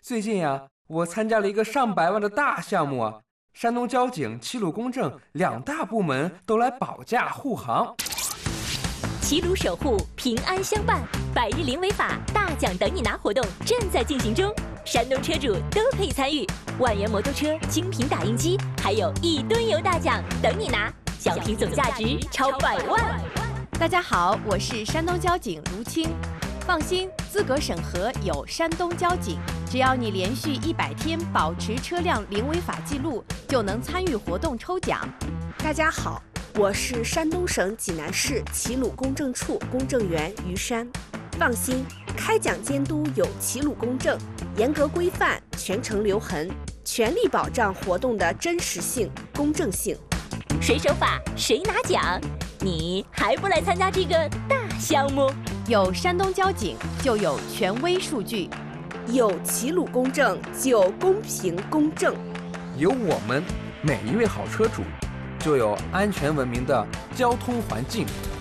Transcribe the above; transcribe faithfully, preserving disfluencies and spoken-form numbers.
最近呀，我参加了一个上百万的大项目啊，山东交警、齐鲁公证两大部门都来保驾护航。 齐鲁守护，平安相伴，百日零违法大奖等你拿活动正在进行中，山东车主都可以参与，万元摩托车、精品打印机，还有一吨油大奖等你拿，奖品总价值超百万。 大家好，我是山东交警卢青。放心，资格审核有山东交警，只要你连续一百天保持车辆零违法记录，就能参与活动抽奖。 大家好，我是山东省济南市齐鲁公证处公证员于山。放心，开奖监督有齐鲁公证，严格规范，全程留痕，全力保障活动的真实性、公正性。 谁守法谁拿奖，你还不来参加这个大项目？ 有山东交警就有权威数据， 有齐鲁公证就公平公正， 有我们每一位好车主，就有安全文明的交通环境。